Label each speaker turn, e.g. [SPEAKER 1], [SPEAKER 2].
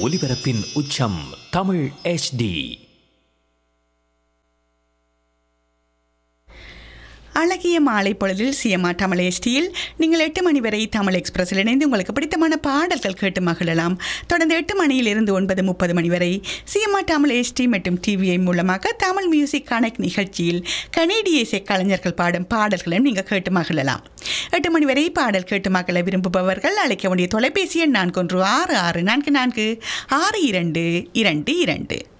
[SPEAKER 1] ஒலிபரப்பின் உச்சம் தமிழ் HD.
[SPEAKER 2] அழகிய மாலை பொழுதில் சிஎம்ஆ தமிழ் HDயில் நீங்கள் 8 மணி வரை தமிழ் எக்ஸ்பிரஸில் இணைந்து உங்களுக்கு பிடித்தமான பாடல்கள் கேட்டு மகிழலாம். தொடர்ந்து 8 மணியிலிருந்து 9:30 மணி வரை சிஎம்ஆ தமிழ் HD மற்றும் டிவிஐ மூலமாக தமிழ் மியூசிக் கனெக்ட் நிகழ்ச்சியில் கனேடிய இசை கலைஞர்கள் பாடும் பாடல்களையும் நீங்கள் கேட்டு மகிழலாம். 8 மணி வரை பாடல் கேட்டு மகிழ விரும்புபவர்கள் அழைக்க வேண்டிய தொலைபேசி எண் 4166446222.